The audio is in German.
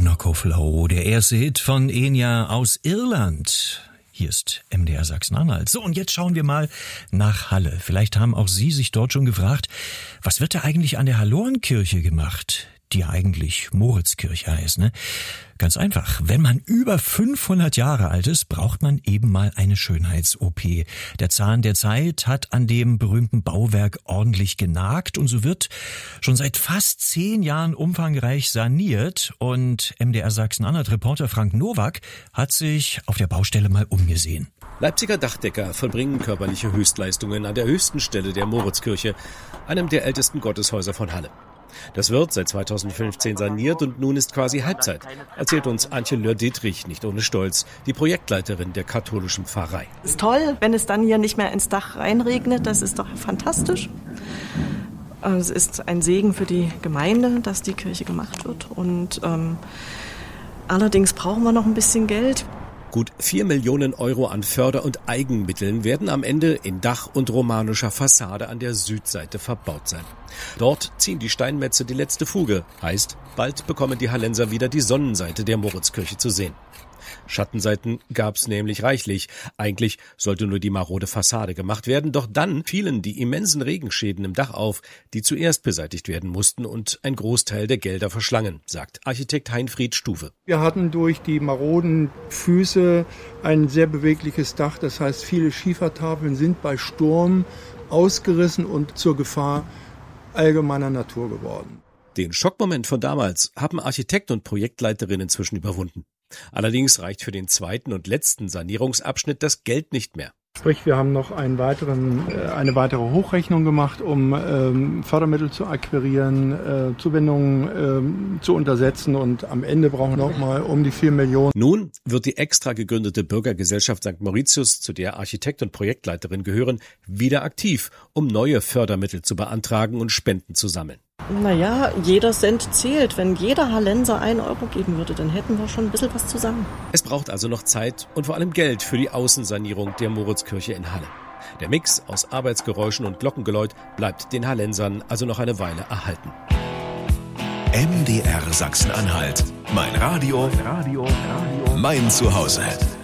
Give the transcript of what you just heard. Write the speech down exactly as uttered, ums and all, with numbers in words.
Knock of Low, der erste Hit von Enya aus Irland. Hier ist M D R Sachsen-Anhalt. So, und jetzt schauen wir mal nach Halle. Vielleicht haben auch Sie sich dort schon gefragt, was wird da eigentlich an der Hallorenkirche gemacht, die ja eigentlich Moritzkirche heißt, ne? Ganz einfach. Wenn man über fünfhundert Jahre alt ist, braucht man eben mal eine Schönheits-O P. Der Zahn der Zeit hat an dem berühmten Bauwerk ordentlich genagt und so wird schon seit fast zehn Jahren umfangreich saniert. Und M D R Sachsen-Anhalt-Reporter Frank Nowak hat sich auf der Baustelle mal umgesehen. Leipziger Dachdecker vollbringen körperliche Höchstleistungen an der höchsten Stelle der Moritzkirche, einem der ältesten Gotteshäuser von Halle. Das wird seit zweitausendfünfzehn saniert und nun ist quasi Halbzeit, erzählt uns Antje Löhr-Dietrich nicht ohne Stolz, die Projektleiterin der katholischen Pfarrei. Es ist toll, wenn es dann hier nicht mehr ins Dach reinregnet, das ist doch fantastisch. Es ist ein Segen für die Gemeinde, dass die Kirche gemacht wird und ähm, allerdings brauchen wir noch ein bisschen Geld. Gut vier Millionen Euro an Förder- und Eigenmitteln werden am Ende in Dach und romanischer Fassade an der Südseite verbaut sein. Dort ziehen die Steinmetze die letzte Fuge. Heißt, bald bekommen die Hallenser wieder die Sonnenseite der Moritzkirche zu sehen. Schattenseiten gab's nämlich reichlich. Eigentlich sollte nur die marode Fassade gemacht werden, doch dann fielen die immensen Regenschäden im Dach auf, die zuerst beseitigt werden mussten und ein Großteil der Gelder verschlangen, sagt Architekt Heinfried Stuwe. Wir hatten durch die maroden Füße ein sehr bewegliches Dach, das heißt, viele Schiefertafeln sind bei Sturm ausgerissen und zur Gefahr allgemeiner Natur geworden. Den Schockmoment von damals haben Architekt und Projektleiterin inzwischen überwunden. Allerdings reicht für den zweiten und letzten Sanierungsabschnitt das Geld nicht mehr. Sprich, wir haben noch einen weiteren, eine weitere Hochrechnung gemacht, um ähm, Fördermittel zu akquirieren, äh, Zuwendungen ähm, zu untersetzen und am Ende brauchen wir noch mal um die vier Millionen. Nun wird die extra gegründete Bürgergesellschaft Sankt Mauritius, zu der Architekt und Projektleiterin gehören, wieder aktiv, um neue Fördermittel zu beantragen und Spenden zu sammeln. Naja, jeder Cent zählt. Wenn jeder Hallenser einen Euro geben würde, dann hätten wir schon ein bisschen was zusammen. Es braucht also noch Zeit und vor allem Geld für die Außensanierung der Moritzkirche in Halle. Der Mix aus Arbeitsgeräuschen und Glockengeläut bleibt den Hallensern also noch eine Weile erhalten. M D R Sachsen-Anhalt. Mein Radio, mein Zuhause.